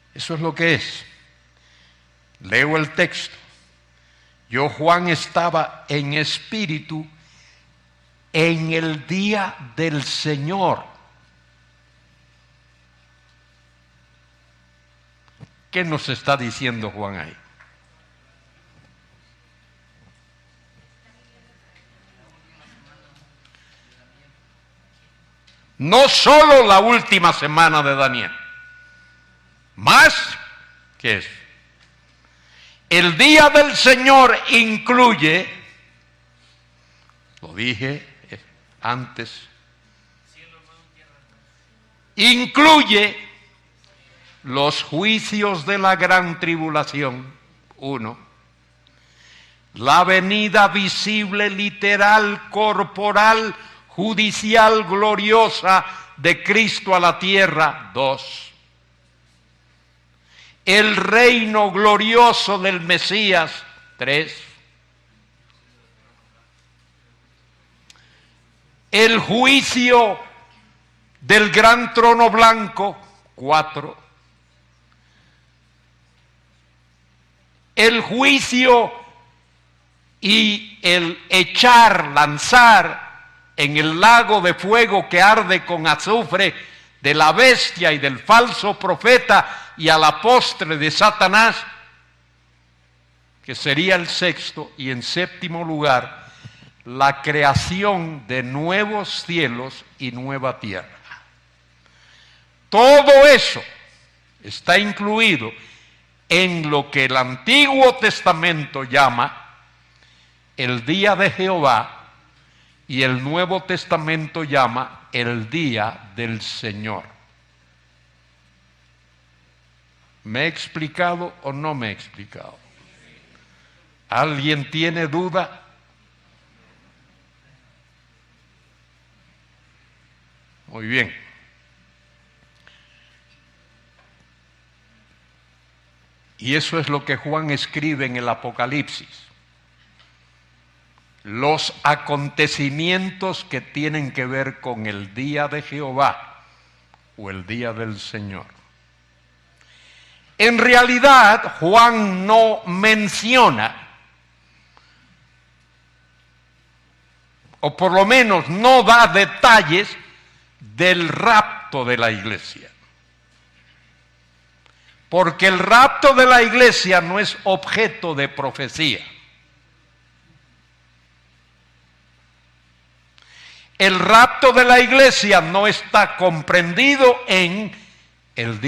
Eso es lo que es. Leo el texto. Yo, Juan, estaba en espíritu en el día del Señor. ¿Qué nos está diciendo Juan ahí? No solo la última semana de Daniel, más que eso. El día del Señor incluye, lo dije antes, incluye los juicios de la gran tribulación, 1, la venida visible, literal, corporal, judicial, gloriosa de Cristo a la tierra, 2, el reino glorioso del Mesías, 3, el juicio del gran trono blanco, 4, el juicio y el lanzar en el lago de fuego que arde con azufre de la bestia y del falso profeta y a la postre de Satanás, que sería el 6º, y en 7º lugar, la creación de nuevos cielos y nueva tierra. Todo eso está incluido en lo que el Antiguo Testamento llama el día de Jehová y el Nuevo Testamento llama el día del Señor. ¿Me he explicado o no me he explicado? ¿Alguien tiene duda? Muy bien. Y eso es lo que Juan escribe en el Apocalipsis. Los acontecimientos que tienen que ver con el día de Jehová o el día del Señor. En realidad, Juan no menciona, o por lo menos no da detalles del rapto de la iglesia. Porque el rapto de la iglesia no es objeto de profecía. El rapto de la iglesia no está comprendido en el día